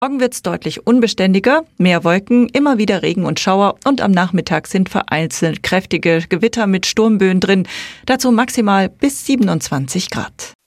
Morgen wird's deutlich unbeständiger, mehr Wolken, immer wieder Regen und Schauer und am Nachmittag sind vereinzelt kräftige Gewitter mit Sturmböen drin. Dazu maximal bis 27 Grad.